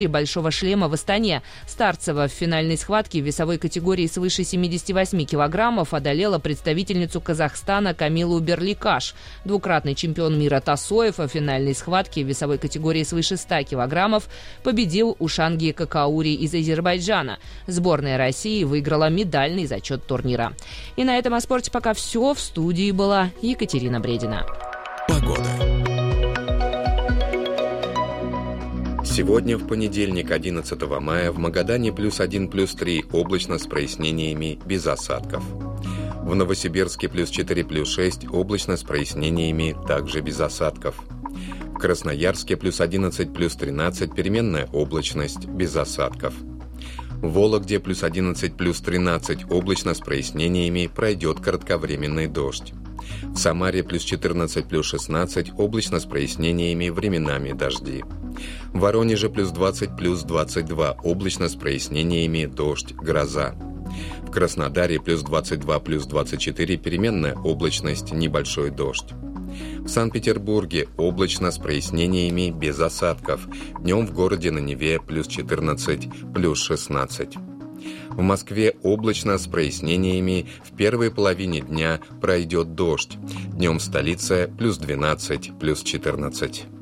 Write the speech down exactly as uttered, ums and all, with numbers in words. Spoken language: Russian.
большого шлема в Астане. Старцева в финальной схватке в весовой категории свыше семидесяти восьми килограммов одолела представительницу Казахстана Камилу Берликаш. Двукратный чемпион мира Тасоев в финальной схватке в весовой категории свыше ста килограммов победил Ушанги Какаури из Азербайджана. Сборная России выиграла медальный зачет турнира. И на этом о спорте пока все. В студии была Екатерина Бредина. Погода. Сегодня, в понедельник, одиннадцатого мая, в Магадане плюс один, плюс три, облачно с прояснениями, без осадков. В Новосибирске плюс четыре, плюс шесть, облачно с прояснениями, также без осадков. В Красноярске плюс одиннадцать, плюс тринадцать, переменная облачность, без осадков. В Вологде плюс одиннадцать, плюс тринадцать, облачно с прояснениями, пройдет кратковременный дождь. В Самаре плюс четырнадцать, плюс шестнадцать, облачно с прояснениями, временами дожди. В Воронеже плюс двадцать, плюс двадцать два, облачно с прояснениями, дождь, гроза. В Краснодаре плюс двадцать два, плюс двадцать четыре, переменная облачность, небольшой дождь. В Санкт-Петербурге облачно с прояснениями, без осадков. Днем в городе на Неве плюс четырнадцать, плюс шестнадцать. В Москве облачно с прояснениями, в первой половине дня пройдет дождь. Днем в столице плюс двенадцать, плюс четырнадцать.